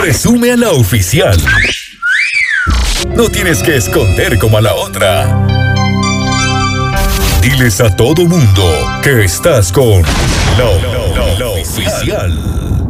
Presume a la oficial. No tienes que esconder como a la otra. Diles a todo mundo que estás con la oficial.